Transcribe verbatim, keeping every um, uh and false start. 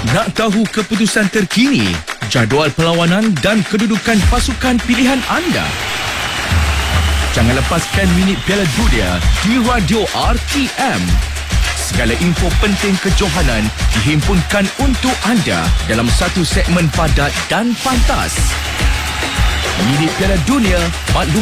Nak tahu keputusan terkini, jadual perlawanan dan kedudukan pasukan pilihan anda? Jangan lepaskan minit Piala Dunia di Radio R T M. Segala info penting kejohanan dihimpunkan untuk anda dalam satu segmen padat dan pantas. Minit Piala Dunia